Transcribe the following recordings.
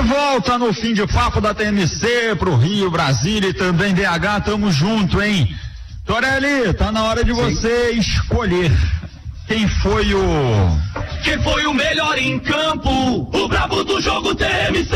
volta no fim de papo da TMC pro Rio, Brasília e também BH, tamo junto, hein? Torelli, tá na hora de você escolher quem foi o melhor em campo, o brabo do jogo TMC.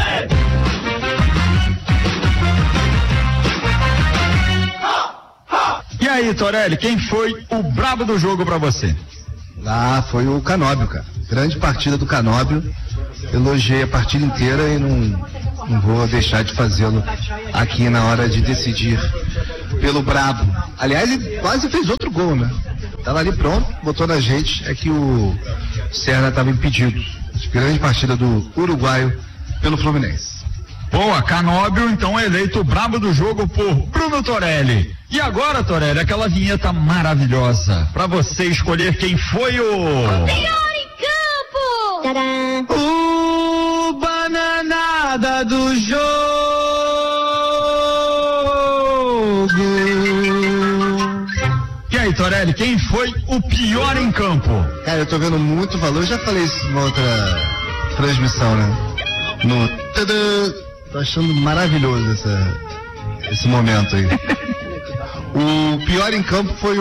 E aí, Torelli, quem foi o brabo do jogo pra você? Foi o Canóbio, cara. Grande partida do Canóbio. Elogiei a partida inteira e não vou deixar de fazê-lo aqui na hora de decidir pelo brabo. Aliás, ele quase fez outro gol, né? Tava ali pronto, botou na gente, é que o Serra estava impedido. Grande partida do uruguaio pelo Fluminense. Boa, Canóbio, então eleito o brabo do jogo por Bruno Torelli. E agora, Torelli, aquela vinheta maravilhosa, pra você escolher quem foi o melhor em campo! Tadã! O bananada do jogo! E aí, Torelli, quem foi o pior em campo? Cara, eu tô vendo muito valor, eu já falei isso numa outra transmissão, né? No tadã! Tô achando maravilhoso esse momento aí. O pior em campo foi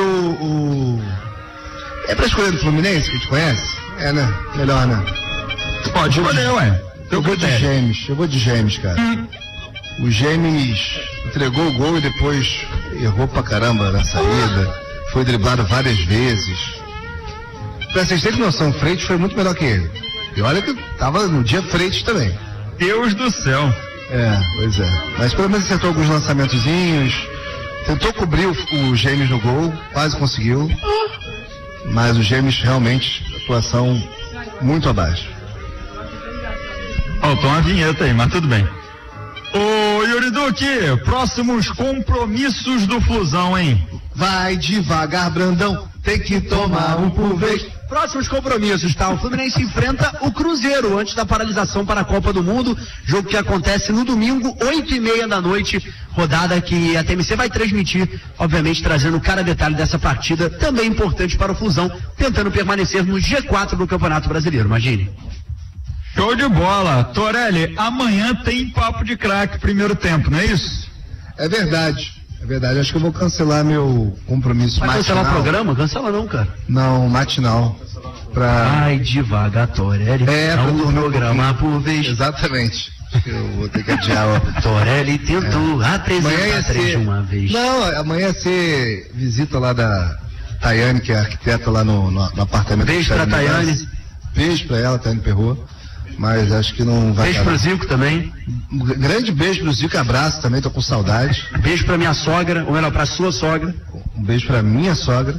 É pra escolher do Fluminense, que a gente conhece? É, né? Melhor, né? Pode escolher, ué. Eu vou de Gêmeos, cara. O Gêmeos entregou o gol e depois errou pra caramba na saída. Foi driblado várias vezes. Pra vocês terem noção, o Freitas foi muito melhor que ele. E olha que tava no dia Freitas também. Deus do céu. Pois é. Mas pelo menos acertou alguns lançamentozinhos. Tentou cobrir o Gêmeos no gol, quase conseguiu. Mas o Gêmeos realmente, atuação muito abaixo. Faltou uma vinheta aí, mas tudo bem. Ô Yuri Duque, próximos compromissos do Flusão, hein? Vai devagar, Brandão, tem que tomar um por vez. Próximos compromissos, tá? O Fluminense enfrenta o Cruzeiro antes da paralisação para a Copa do Mundo, jogo que acontece no domingo, 8h30 da noite, rodada que a TMC vai transmitir, obviamente trazendo cada detalhe dessa partida, também importante para o Flusão, tentando permanecer no G4 do Campeonato Brasileiro, imagine. Show de bola. Torelli, amanhã tem papo de craque, primeiro tempo, não é isso? É verdade. Acho que eu vou cancelar meu compromisso matinal. Vai cancelar o programa? Cancela não, cara. Não, matinal. Vai devagar, Torelli. Pra um programa por vez. Exatamente. Eu vou ter que adiar. Torelli tentou apresentar três de uma vez. Não, amanhã ia ser visita lá da Tayane, que é arquiteta lá no apartamento. Beijo pra Tayane. Beijo pra ela, Tayane Perrot. Mas acho que não vai. Beijo pro Zico também. Grande beijo pro Zico, abraço também, tô com saudade. Beijo pra minha sogra, ou melhor, pra sua sogra. Um beijo pra minha sogra.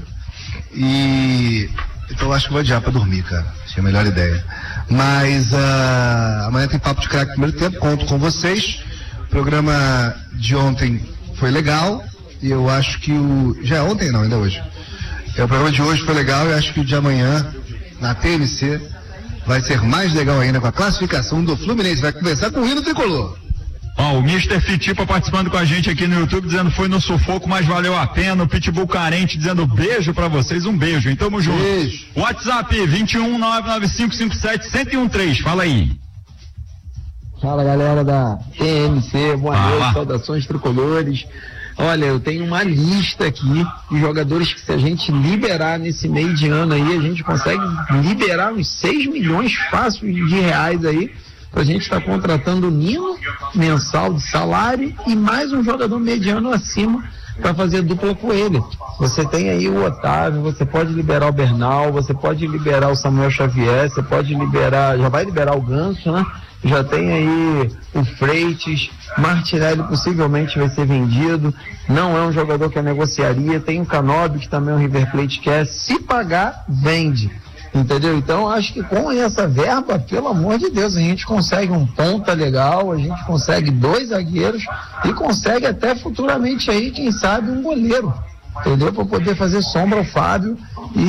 Então acho que vou adiar pra dormir, cara. Achei a melhor ideia. Mas amanhã tem papo de craque no primeiro tempo, conto com vocês. O programa de ontem foi legal. E eu acho que já é ontem, não, ainda hoje. O programa de hoje foi legal e acho que o de amanhã, na TMC, vai ser mais legal ainda com a classificação do Fluminense. Vai começar com o hino tricolor. O Mr. Fitipa participando com a gente aqui no YouTube, dizendo foi no sufoco, mas valeu a pena. O Pitbull Carente dizendo beijo pra vocês, um beijo, hein? Tamo junto. Beijo. WhatsApp 21995571013, fala aí. Fala, galera da TMC, boa noite, saudações tricolores. Olha, eu tenho uma lista aqui de jogadores que, se a gente liberar nesse meio de ano aí, a gente consegue liberar uns 6 milhões fáceis de reais aí, pra gente estar contratando o Nino mensal de salário e mais um jogador mediano acima para fazer dupla com ele. Você tem aí o Otávio, você pode liberar o Bernal, você pode liberar o Samuel Xavier, você pode liberar, já vai liberar o Ganso, né? Já tem aí o Freitas, Martinelli possivelmente vai ser vendido, não é um jogador que eu negociaria, tem o Canóbio que também o River Plate quer, se pagar, vende, entendeu? Então acho que com essa verba, pelo amor de Deus, a gente consegue um ponta legal, a gente consegue 2 zagueiros e consegue até futuramente aí, quem sabe, um goleiro, entendeu? Para poder fazer sombra ao Fábio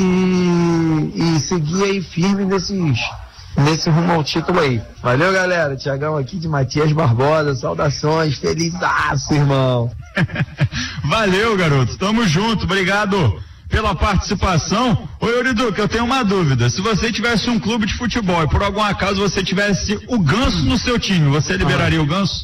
e seguir aí firme nesse rumo ao título aí. Valeu, galera. Tiagão aqui de Matias Barbosa. Saudações. Felizaço, irmão. Valeu, garoto. Tamo junto. Obrigado pela participação. Ô Euriduque, eu tenho uma dúvida. Se você tivesse um clube de futebol e por algum acaso você tivesse o Ganso no seu time, você liberaria o Ganso?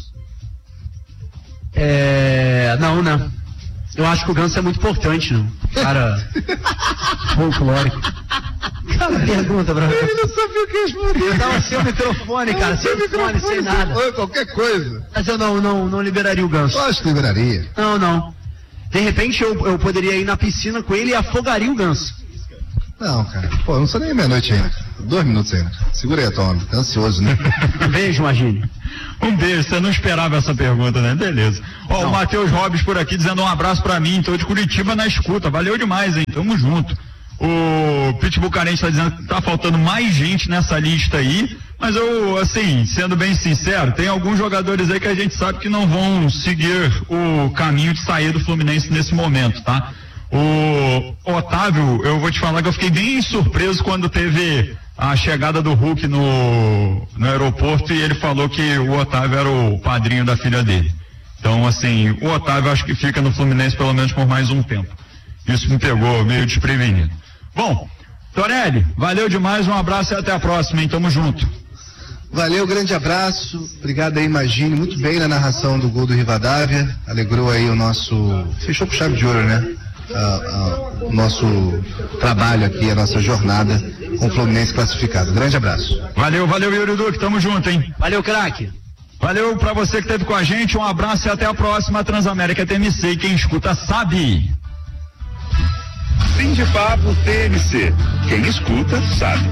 Não. Eu acho que o Ganso é muito importante, não. Cara, folclórico. Cara, pergunta pra mim. Ele não sabia o que responder. Eu tava sem o microfone, cara, sem microfone, sem nada. Qualquer coisa. Mas eu não liberaria o Ganso. Eu acho que liberaria. Não. De repente eu poderia ir na piscina com ele e afogaria o Ganso. Não, cara. Pô, não sou nem meia-noite ainda. 2 minutos ainda. Segura aí a tua onda. Tá ansioso, né? Um beijo, Magine. Um beijo, você não esperava essa pergunta, né? Beleza. Ó, o Matheus Robes por aqui dizendo um abraço pra mim, tô de Curitiba na escuta. Valeu demais, hein? Tamo junto. O Pitbull Carente tá dizendo que tá faltando mais gente nessa lista aí, mas eu, assim, sendo bem sincero, tem alguns jogadores aí que a gente sabe que não vão seguir o caminho de sair do Fluminense nesse momento, tá? O Otávio, eu vou te falar que eu fiquei bem surpreso quando teve a chegada do Hulk no aeroporto e ele falou que o Otávio era o padrinho da filha dele. Então, assim, o Otávio acho que fica no Fluminense pelo menos por mais um tempo. Isso me pegou meio desprevenido. Bom, Torelli, valeu demais, um abraço e até a próxima, hein? Tamo junto. Valeu, grande abraço. Obrigado aí, Magine. Muito bem na narração do gol do Rivadavia. Alegrou aí o nosso... Fechou com chave de ouro, né? O nosso trabalho aqui, a nossa jornada com o Fluminense classificado. Grande abraço. Valeu, Yuri Duque, tamo junto, hein? Valeu, craque. Valeu pra você que esteve com a gente, um abraço e até a próxima. Transamérica TMC, e quem escuta sabe. Fim de papo TMC, quem escuta sabe.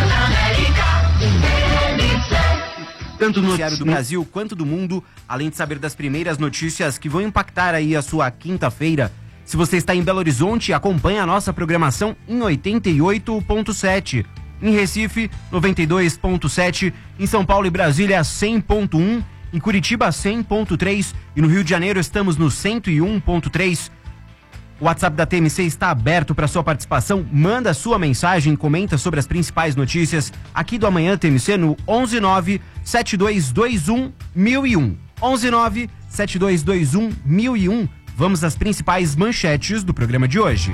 Tanto no noticiário do Brasil quanto do mundo, além de saber das primeiras notícias que vão impactar aí a sua quinta-feira. Se você está em Belo Horizonte, acompanhe a nossa programação em 88.7. Em Recife, 92.7. Em São Paulo e Brasília, 100.1. Em Curitiba, 100.3. E no Rio de Janeiro, estamos no 101.3. O WhatsApp da TMC está aberto para sua participação. Manda sua mensagem, comenta sobre as principais notícias aqui do Amanhã TMC no 119-7221-1001. 119-7221-1001. Vamos às principais manchetes do programa de hoje.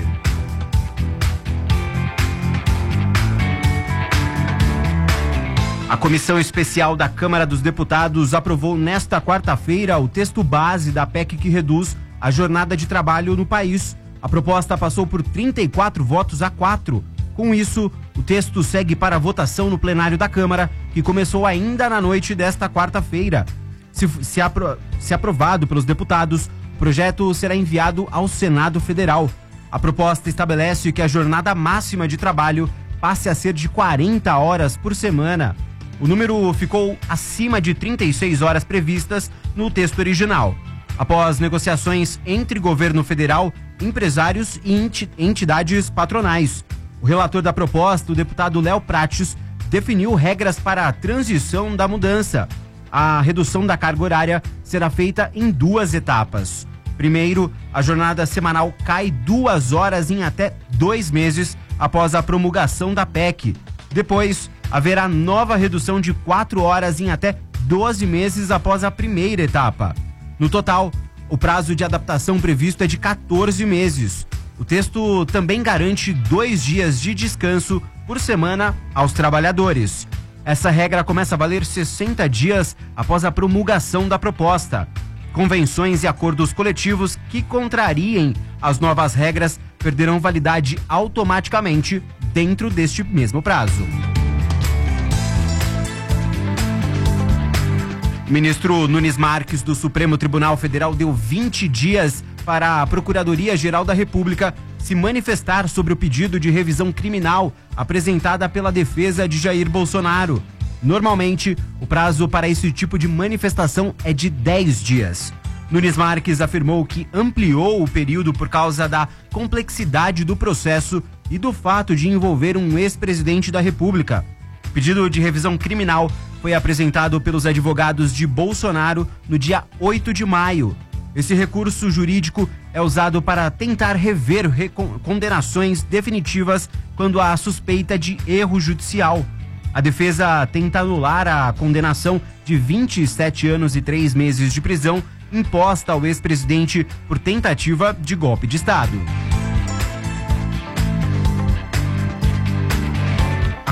A Comissão Especial da Câmara dos Deputados aprovou nesta quarta-feira o texto base da PEC que reduz a jornada de trabalho no país. A proposta passou por 34 votos a 4. Com isso, o texto segue para a votação no plenário da Câmara, que começou ainda na noite desta quarta-feira. Se aprovado pelos deputados, o projeto será enviado ao Senado Federal. A proposta estabelece que a jornada máxima de trabalho passe a ser de 40 horas por semana. O número ficou acima de 36 horas previstas no texto original. Após negociações entre governo federal, empresários e entidades patronais. O relator da proposta, o deputado Léo Prates, definiu regras para a transição da mudança. A redução da carga horária será feita em 2 etapas. Primeiro, a jornada semanal cai 2 horas em até 2 meses após a promulgação da PEC. Depois, haverá nova redução de 4 horas em até 12 meses após a primeira etapa. No total, o prazo de adaptação previsto é de 14 meses. O texto também garante 2 dias de descanso por semana aos trabalhadores. Essa regra começa a valer 60 dias após a promulgação da proposta. Convenções e acordos coletivos que contrariem as novas regras perderão validade automaticamente dentro deste mesmo prazo. O ministro Nunes Marques, do Supremo Tribunal Federal, deu 20 dias para a Procuradoria-Geral da República se manifestar sobre o pedido de revisão criminal apresentada pela defesa de Jair Bolsonaro. Normalmente, o prazo para esse tipo de manifestação é de 10 dias. Nunes Marques afirmou que ampliou o período por causa da complexidade do processo e do fato de envolver um ex-presidente da República. O pedido de revisão criminal foi apresentado pelos advogados de Bolsonaro no dia 8 de maio. Esse recurso jurídico é usado para tentar rever condenações definitivas quando há suspeita de erro judicial. A defesa tenta anular a condenação de 27 anos e 3 meses de prisão imposta ao ex-presidente por tentativa de golpe de Estado.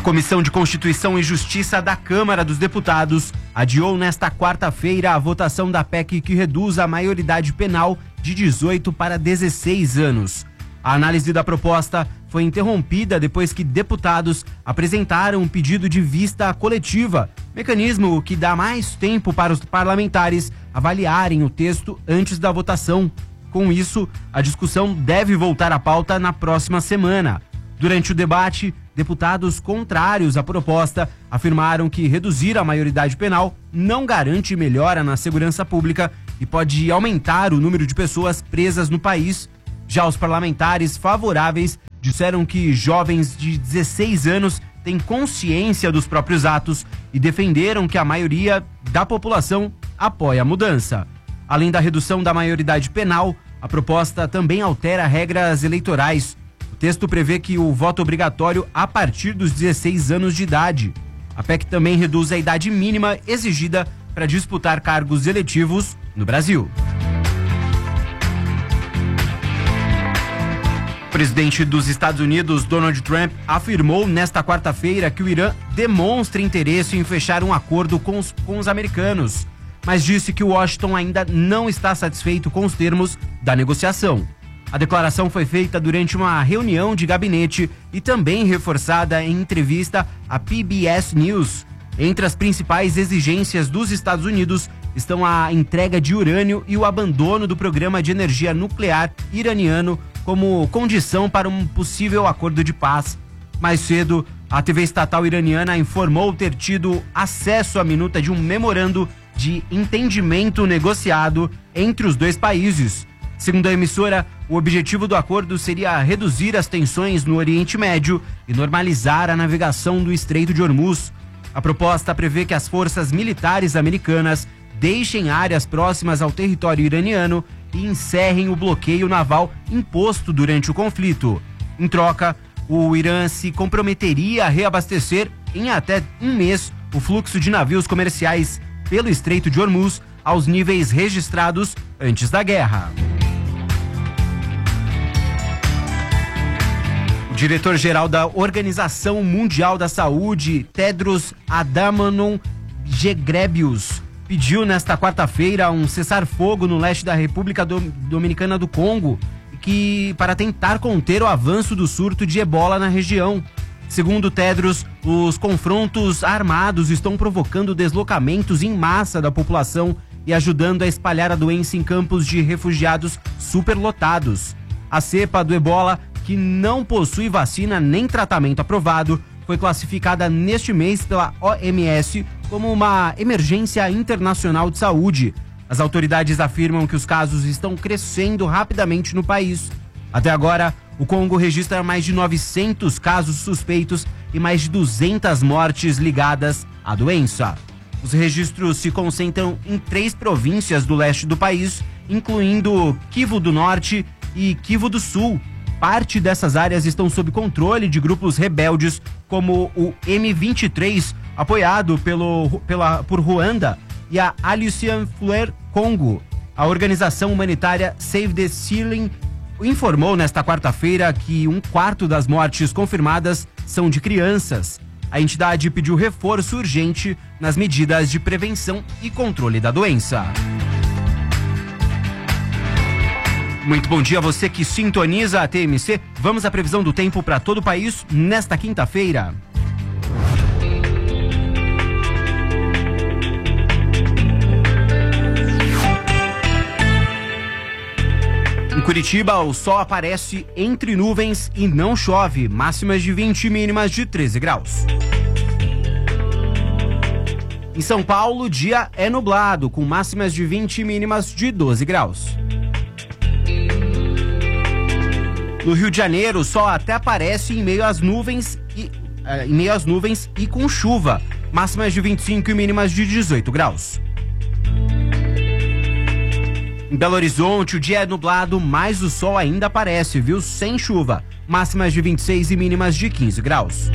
Comissão de Constituição e Justiça da Câmara dos Deputados adiou nesta quarta-feira a votação da PEC que reduz a maioridade penal de 18 para 16 anos. A análise da proposta foi interrompida depois que deputados apresentaram um pedido de vista coletiva, mecanismo que dá mais tempo para os parlamentares avaliarem o texto antes da votação. Com isso, a discussão deve voltar à pauta na próxima semana. Durante o debate, deputados contrários à proposta afirmaram que reduzir a maioridade penal não garante melhora na segurança pública e pode aumentar o número de pessoas presas no país. Já os parlamentares favoráveis disseram que jovens de 16 anos têm consciência dos próprios atos e defenderam que a maioria da população apoia a mudança. Além da redução da maioridade penal, a proposta também altera regras eleitorais. O texto prevê que o voto obrigatório a partir dos 16 anos de idade. A PEC também reduz a idade mínima exigida para disputar cargos eletivos no Brasil. O presidente dos Estados Unidos, Donald Trump, afirmou nesta quarta-feira que o Irã demonstra interesse em fechar um acordo com os americanos, mas disse que Washington ainda não está satisfeito com os termos da negociação. A declaração foi feita durante uma reunião de gabinete e também reforçada em entrevista à PBS News. Entre as principais exigências dos Estados Unidos estão a entrega de urânio e o abandono do programa de energia nuclear iraniano como condição para um possível acordo de paz. Mais cedo, a TV estatal iraniana informou ter tido acesso à minuta de um memorando de entendimento negociado entre os dois países. Segundo a emissora, o objetivo do acordo seria reduzir as tensões no Oriente Médio e normalizar a navegação do Estreito de Hormuz. A proposta prevê que as forças militares americanas deixem áreas próximas ao território iraniano e encerrem o bloqueio naval imposto durante o conflito. Em troca, o Irã se comprometeria a reabastecer em até um mês o fluxo de navios comerciais pelo Estreito de Hormuz aos níveis registrados antes da guerra. O diretor-geral da Organização Mundial da Saúde, Tedros Adhanom Ghebreyesus, pediu nesta quarta-feira um cessar-fogo no leste da República Dominicana do Congo para tentar conter o avanço do surto de ebola na região. Segundo Tedros, os confrontos armados estão provocando deslocamentos em massa da população e ajudando a espalhar a doença em campos de refugiados superlotados. A cepa do ebola, que não possui vacina nem tratamento aprovado, foi classificada neste mês pela OMS como uma emergência internacional de saúde. As autoridades afirmam que os casos estão crescendo rapidamente no país. Até agora, o Congo registra mais de 900 casos suspeitos e mais de 200 mortes ligadas à doença. Os registros se concentram em 3 províncias do leste do país, incluindo Kivu do Norte e Kivu do Sul. Parte dessas áreas estão sob controle de grupos rebeldes como o M23, apoiado por Ruanda, e a Alliance Fleury Congo. A organização humanitária Save the Children informou nesta quarta-feira que 1/4 das mortes confirmadas são de crianças. A entidade pediu reforço urgente nas medidas de prevenção e controle da doença. Muito bom dia a você que sintoniza a TMC. Vamos à previsão do tempo para todo o país nesta quinta-feira. Em Curitiba, o sol aparece entre nuvens e não chove. Máximas de 20 e mínimas de 13 graus. Em São Paulo, o dia é nublado, com máximas de 20 e mínimas de 12 graus. No Rio de Janeiro, o sol até aparece em meio às nuvens e com chuva. Máximas de 25 e mínimas de 18 graus. Em Belo Horizonte, o dia é nublado, mas o sol ainda aparece, viu? Sem chuva. Máximas de 26 e mínimas de 15 graus.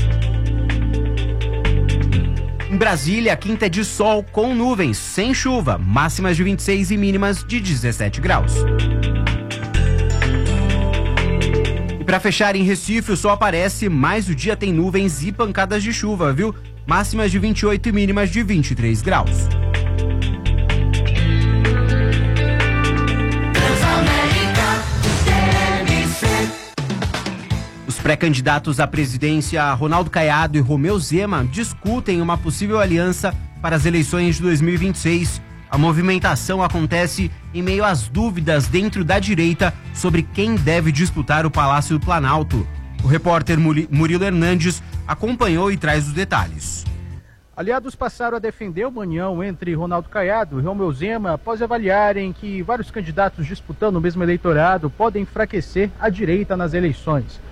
Em Brasília, a quinta é de sol com nuvens, sem chuva. Máximas de 26 e mínimas de 17 graus. E para fechar, em Recife, o sol aparece, mas o dia tem nuvens e pancadas de chuva, viu? Máximas de 28 e mínimas de 23 graus. Os pré-candidatos à presidência Ronaldo Caiado e Romeu Zema discutem uma possível aliança para as eleições de 2026. A movimentação acontece em meio às dúvidas dentro da direita sobre quem deve disputar o Palácio do Planalto. O repórter Murilo Hernandes acompanhou e traz os detalhes. Aliados passaram a defender uma união entre Ronaldo Caiado e Romeu Zema após avaliarem que vários candidatos disputando o mesmo eleitorado podem enfraquecer a direita nas eleições.